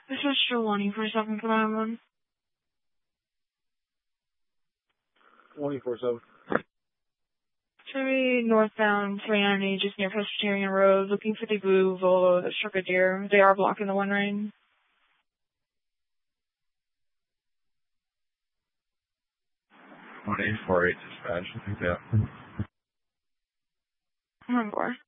This is Trelawney for 751. 24/7. Should be northbound 390, just near Presbyterian Road, looking for the blue Volvo that struck a deer. They are blocking the one lane. 1848 dispatch, I think that. I'm on board.